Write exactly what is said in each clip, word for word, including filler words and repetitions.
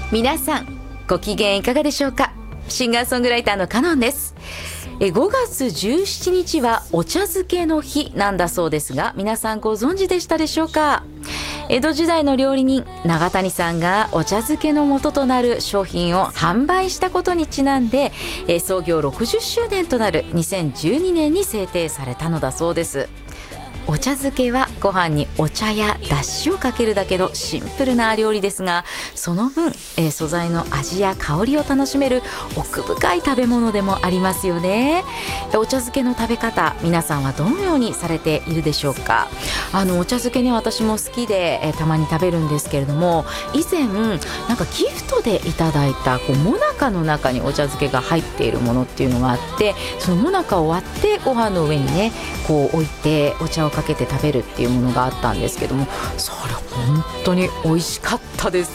皆さんご機嫌いかがでしょうか。シンガーソングライターのカノンです。えごがつじゅうしちにちはお茶漬けの日なんだそうですが、皆さんご存知でしたでしょうか。江戸時代の料理人永谷さんがお茶漬けの元となる商品を販売したことにちなんで、え創業ろくじゅっしゅうねんとなるにせんじゅうにねんに制定されたのだそうです。お茶漬けはご飯にお茶やだしをかけるだけのシンプルな料理ですが、その分、えー、素材の味や香りを楽しめる奥深い食べ物でもありますよね。お茶漬けの食べ方、皆さんはどのようにされているでしょうか。あのお茶漬けね、私も好きで、えー、たまに食べるんですけれども、以前なんかギフトでいただいたこうもなかの中にお茶漬けが入っているものっていうのがあって、そのもなかを割ってご飯の上にねこう置いてお茶をかけて食べるっていうものがあったんですけども、それ本当に美味しかったです。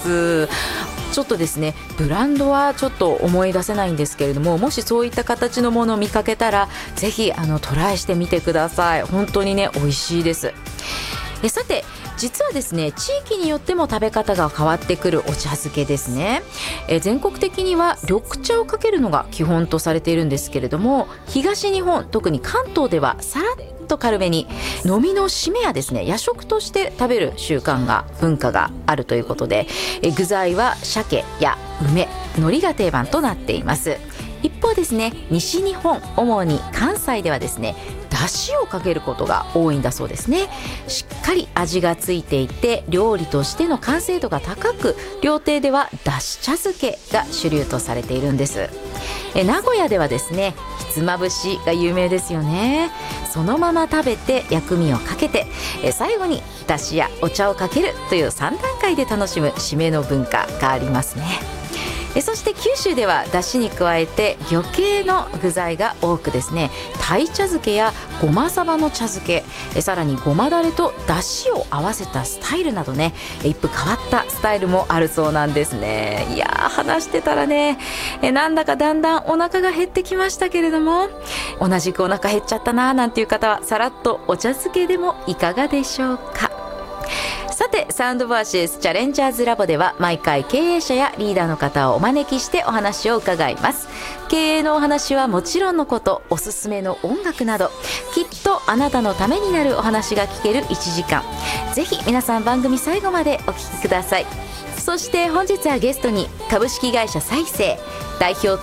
ちょっとですね、ブランドはちょっと思い出せないんですけれども、もしそういった形のものを見かけたらぜひあのトライしてみてください。本当にね美味しいです。えさて、実はですね、地域によっても食べ方が変わってくるお茶漬けですね。え全国的には緑茶をかけるのが基本とされているんですけれども、東日本、特に関東ではさらっと軽めに飲みの締めやですね、夜食として食べる習慣が文化があるということで、え具材は鮭や梅、海苔が定番となっています。一方ですね、西日本、主に関西ではですね、だしをかけることが多いんだそうですね。しっかり味がついていて料理としての完成度が高く、料亭ではだし茶漬けが主流とされているんです。え名古屋ではですね、ひつまぶしが有名ですよね。そのまま食べて薬味をかけて、え最後にだしやお茶をかけるというさんだんかいで楽しむ締めの文化がありますね。えそして九州ではだしに加えて魚系の具材が多くですね、鯛茶漬けやごまさばの茶漬け、えさらにごまだれとだしを合わせたスタイルなどね、一風変わったスタイルもあるそうなんですね。いやー、話してたらね、えなんだかだんだんお腹が減ってきましたけれども、同じくお腹減っちゃったなーなんていう方はさらっとお茶漬けでもいかがでしょうか。さて、サウンドバーシスチャレンジャーズラボでは毎回経営者やリーダーの方をお招きしてお話を伺います。経営のお話はもちろんのこと、おすすめの音楽など、きっとあなたのためになるお話が聞けるいちじかん、ぜひ皆さん番組最後までお聞きください。そして本日はゲストに株式会社再生代表